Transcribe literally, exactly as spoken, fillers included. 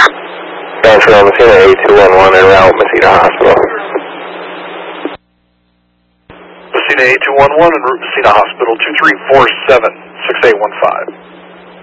Transfer on Messina eight two one one en route Messina Hospital. Messina eight two one one en route Messina Hospital two three four seven, six eight one five.